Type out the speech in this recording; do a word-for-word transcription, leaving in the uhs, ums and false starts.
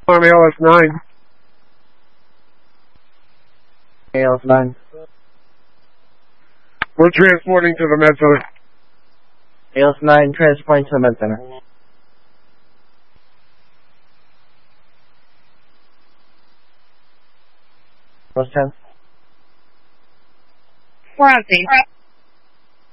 I'm A L S nine. A L S nine. We're transporting to the med center. A L S nine transporting to the med center. What's ten? We're on scene.